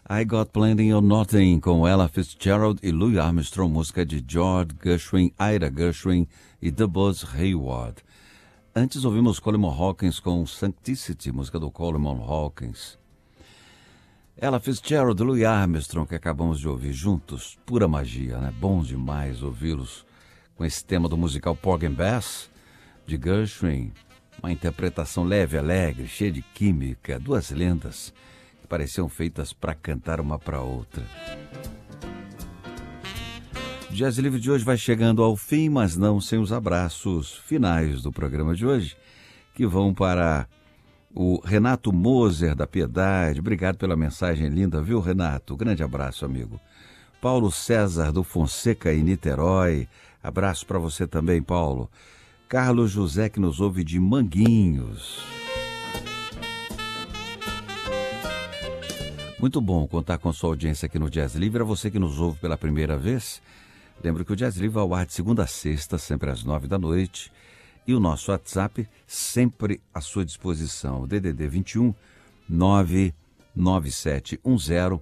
I Got Plenty or Nothing, com Ella Fitzgerald e Louis Armstrong, música de George Gershwin, Ira Gershwin e The Buzz Hayward. Antes ouvimos Coleman Hawkins com Sancticity, música do Coleman Hawkins. Ella Fitzgerald e Louis Armstrong, que acabamos de ouvir juntos, pura magia, né? Bom demais ouvi-los com esse tema do musical Porgy and Bess, de Gershwin. Uma interpretação leve, alegre, cheia de química, duas lendas que pareciam feitas para cantar uma para outra. O Jazz Livre de hoje vai chegando ao fim, mas não sem os abraços finais do programa de hoje, que vão para o Renato Moser, da Piedade. Obrigado pela mensagem linda, viu, Renato? Grande abraço, amigo. Paulo César, do Fonseca, em Niterói. Abraço para você também, Paulo. Carlos José, que nos ouve de Manguinhos. Muito bom contar com sua audiência aqui no Jazz Livre. A você que nos ouve pela primeira vez, lembro que o Jazz Livre vai ao ar de segunda a sexta, sempre às 9 da noite. E o nosso WhatsApp sempre à sua disposição. O DDD 21 99710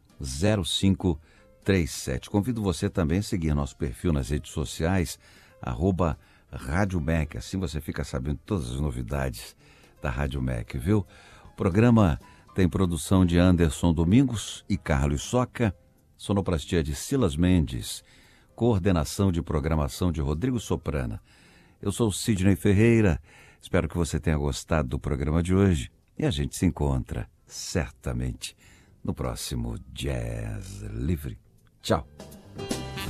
0537. Convido você também a seguir nosso perfil nas redes sociais, @Rádio MEC. Assim você fica sabendo todas as novidades da Rádio MEC, viu? O programa tem produção de Anderson Domingos e Carlos Soca, sonoplastia de Silas Mendes, coordenação de programação de Rodrigo Soprana. Eu sou Sidney Ferreira, espero que você tenha gostado do programa de hoje e a gente se encontra, certamente, no próximo Jazz Livre. Tchau!